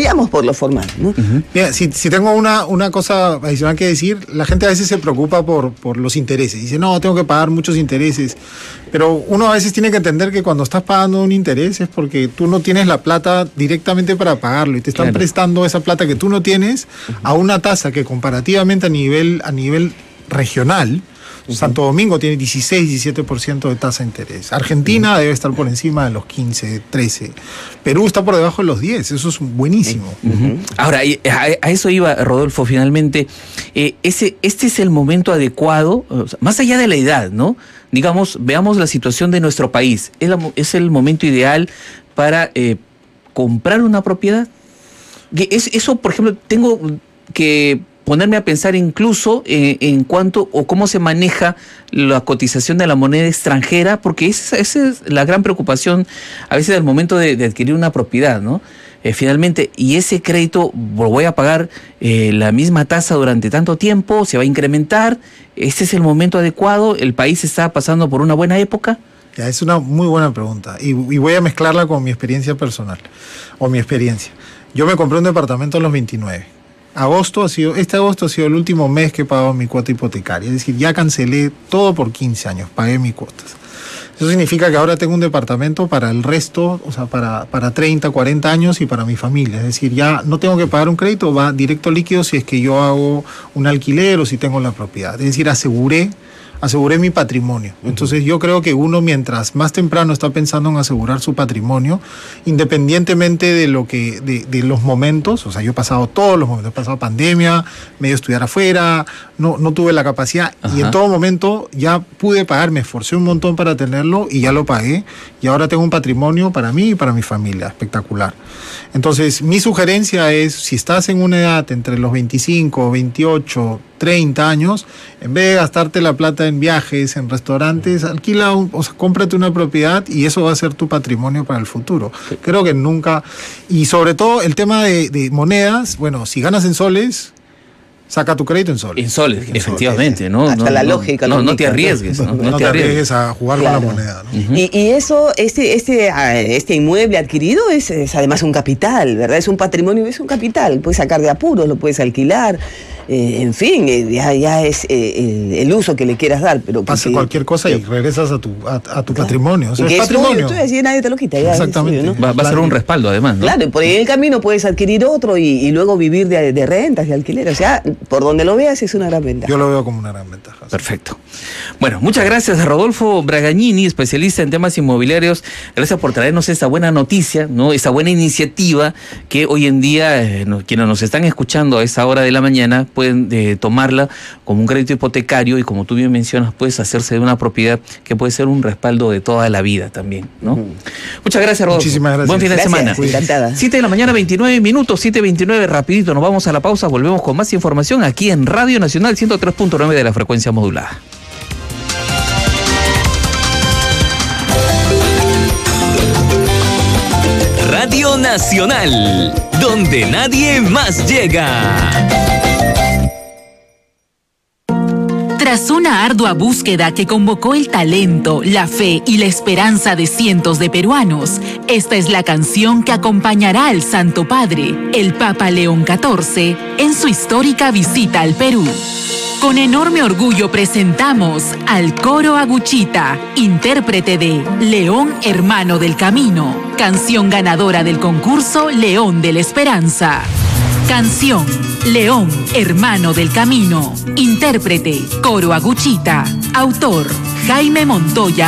cambiamos por lo formal, ¿no? Mira, si tengo una cosa adicional que decir, la gente a veces se preocupa por los intereses. Dice, no, tengo que pagar muchos intereses. Pero uno a veces tiene que entender que cuando estás pagando un interés es porque tú no tienes la plata directamente para pagarlo y te están prestando esa plata que tú no tienes a una tasa que comparativamente a nivel regional, Santo Domingo tiene 16-17% de tasa de interés. Argentina debe estar por encima de los 15, 13. Perú está por debajo de los 10. Eso es buenísimo. Ahora, a eso iba, Rodolfo, finalmente. Este es el momento adecuado, o sea, más allá de la edad, ¿no? Digamos, veamos la situación de nuestro país. ¿Es el momento ideal para comprar una propiedad? Eso, por ejemplo, tengo que ponerme a pensar incluso en cuánto o cómo se maneja la cotización de la moneda extranjera, porque esa es la gran preocupación a veces al momento de adquirir una propiedad, ¿no? Finalmente, ¿y ese crédito lo voy a pagar la misma tasa durante tanto tiempo? ¿Se va a incrementar? ¿Ese es el momento adecuado? ¿El país está pasando por una buena época? Ya, es una muy buena pregunta y voy a mezclarla con mi experiencia personal o mi experiencia. Yo me compré un departamento a los 29. Este agosto ha sido el último mes que he pagado mi cuota hipotecaria. Es decir, ya cancelé todo por 15 años, pagué mis cuotas. Eso significa que ahora tengo un departamento para el resto, o sea, para 30, 40 años y para mi familia. Es decir, ya no tengo que pagar un crédito, va directo líquido si es que yo hago un alquiler o si tengo la propiedad. Es decir, aseguré mi patrimonio. Entonces yo creo que uno, mientras más temprano está pensando en asegurar su patrimonio, independientemente de los momentos, o sea, yo he pasado todos los momentos, he pasado pandemia, medio estudiar afuera, no tuve la capacidad y en todo momento ya pude pagar, me esforcé un montón para tenerlo y ya lo pagué y ahora tengo un patrimonio para mí y para mi familia, espectacular. Entonces mi sugerencia es, si estás en una edad entre los 25, 28, 30 años, en vez de gastarte la plata en viajes, en restaurantes, cómprate una propiedad y eso va a ser tu patrimonio para el futuro. Creo que nunca, y sobre todo el tema de monedas, bueno, si ganas en soles, saca tu crédito en soles. En soles, efectivamente, ¿no? Hasta la lógica. No te arriesgues. No te arriesgues a jugar con la moneda, ¿no? Y eso, este inmueble adquirido es además un capital, ¿verdad? Es un patrimonio, es un capital. Puedes sacar de apuros, lo puedes alquilar. En fin, ya es el uso que le quieras dar. Pero pasa cualquier cosa y regresas a tu patrimonio. O sea, es patrimonio. Tú decís, nadie te lo quita. Ya exactamente. Es tuyo, ¿no? Va a ser un respaldo, además, ¿no? Claro, y por ahí en el camino puedes adquirir otro y luego vivir de rentas, de alquiler. O sea, por donde lo veas es una gran ventaja. Yo lo veo como una gran ventaja. Perfecto. Bueno, muchas gracias a Rodolfo Bragagnini, especialista en temas inmobiliarios. Gracias por traernos esta buena noticia, ¿no? Esta buena iniciativa que hoy en día quienes nos están escuchando a esa hora de la mañana pueden tomarla como un crédito hipotecario y, como tú bien mencionas, puedes hacerse de una propiedad que puede ser un respaldo de toda la vida también, ¿no? Muchas gracias, Rodolfo. Muchísimas gracias. Buen fin de semana. Encantada. 7 de la mañana, 29 minutos, 7:29, rapidito, nos vamos a la pausa, volvemos con más información aquí en Radio Nacional 103.9 de la frecuencia modulada. Radio Nacional, donde nadie más llega. Tras una ardua búsqueda que convocó el talento, la fe y la esperanza de cientos de peruanos, esta es la canción que acompañará al Santo Padre, el Papa León XIV, en su histórica visita al Perú. Con enorme orgullo presentamos al Coro Aguchita, intérprete de León Hermano del Camino, canción ganadora del concurso León de la Esperanza. Canción León Hermano del Camino, intérprete Coro Aguchita, autor Jaime Montoya